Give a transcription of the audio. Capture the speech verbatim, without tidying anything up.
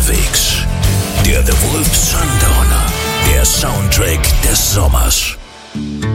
unterwegs. Der The Wolf Sundowner, der Soundtrack des Sommers.